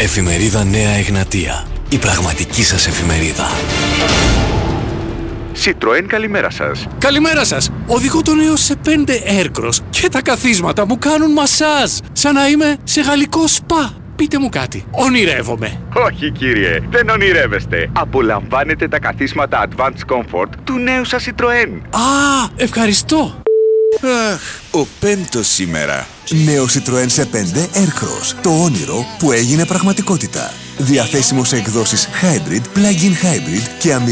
Εφημερίδα Νέα Εγνατία. Η πραγματική σας εφημερίδα. Citroën, καλημέρα σας. Καλημέρα σας. Οδηγώ το νέο σε 5 Aircross και τα καθίσματα μου κάνουν μασάζ. Σαν να είμαι σε γαλλικό σπα. Πείτε μου κάτι. Ονειρεύομαι? Όχι κύριε, δεν ονειρεύεστε. Απολαμβάνετε τα καθίσματα Advanced Comfort του νέου σας Citroën. Α, ευχαριστώ. Αχ, ο πέμπτος σήμερα. Νέο Citroën σε 5 Aircross. Το όνειρο που έγινε πραγματικότητα. Διαθέσιμο σε εκδόσεις Hybrid, Plug-in Hybrid και